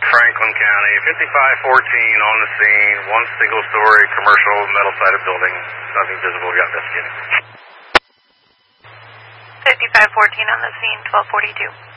Franklin County, 5514 on the scene, one single-story commercial metal-sided building, nothing visible, got investigating. 5514 on the scene, 1242.